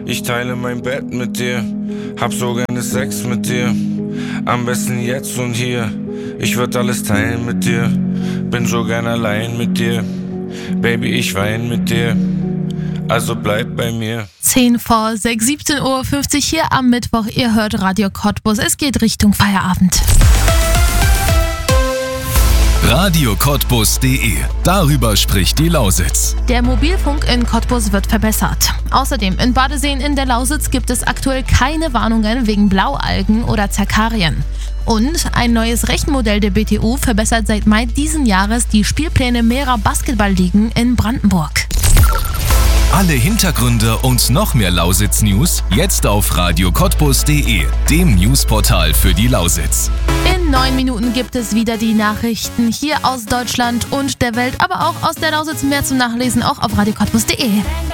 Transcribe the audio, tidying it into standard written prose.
Ich teile mein Bett mit dir, hab so gerne Sex mit dir. Am besten jetzt und hier, ich würd alles teilen mit dir. Bin so gern allein mit dir, Baby, ich wein mit dir. Also bleib bei mir. 10 vor 6, 17:50 Uhr hier am Mittwoch. Ihr hört Radio Cottbus. Es geht Richtung Feierabend. radiocottbus.de. Darüber spricht die Lausitz. Der Mobilfunk in Cottbus wird verbessert. Außerdem in Badeseen in der Lausitz gibt es aktuell keine Warnungen wegen Blaualgen oder Zerkarien. Und ein neues Rechenmodell der BTU verbessert seit Mai diesen Jahres die Spielpläne mehrerer Basketballligen in Brandenburg. Alle Hintergründe und noch mehr Lausitz-News jetzt auf radiocottbus.de, dem Newsportal für die Lausitz. In 9 Minuten gibt es wieder die Nachrichten hier aus Deutschland und der Welt, aber auch aus der Lausitz. Mehr zum Nachlesen auch auf radiocottbus.de.